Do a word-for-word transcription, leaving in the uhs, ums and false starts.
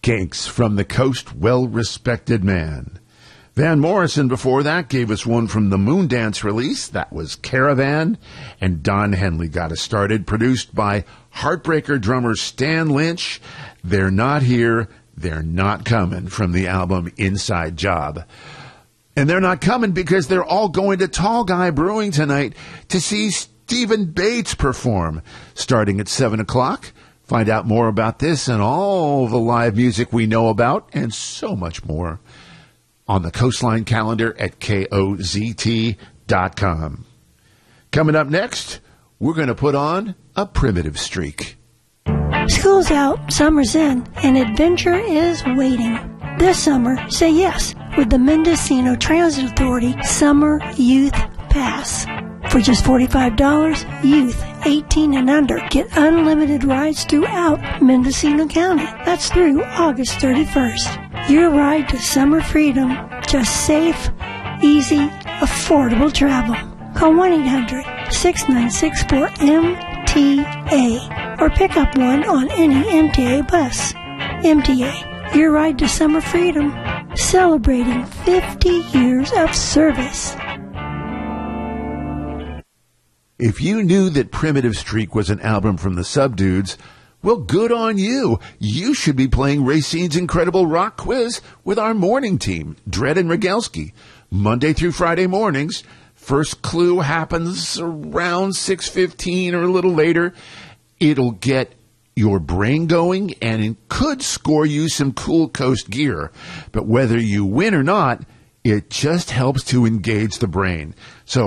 Skanks from the Coast, Well-Respected Man. Van Morrison before that gave us one from the Moondance release. That was Caravan. And Don Henley got us started, produced by Heartbreaker drummer Stan Lynch. They're Not Here, They're Not Coming, from the album Inside Job. And they're not coming because they're all going to Tall Guy Brewing tonight to see Stephen Bates perform, starting at seven o'clock. Find out more about this and all the live music we know about and so much more on the Coastline calendar at K O Z T dot com. Coming up next, we're going to put on a Primitive Streak. School's out, summer's in, and adventure is waiting. This summer, say yes with the Mendocino Transit Authority Summer Youth Pass. For just forty-five dollars, youth eighteen and under get unlimited rides throughout Mendocino County. That's through August thirty-first. Your ride to summer freedom, just safe, easy, affordable travel. Call one eight hundred, six nine six, four M T A or pick up one on any M T A bus. M T A, your ride to summer freedom, celebrating fifty years of service. If you knew that Primitive Streak was an album from the Subdudes, well, good on you. You should be playing Racine's Incredible Rock Quiz with our morning team, Dredd and Rogalski, Monday through Friday mornings. First clue happens around six fifteen or a little later. It'll get your brain going, and it could score you some Cool Coast gear. But whether you win or not, it just helps to engage the brain. So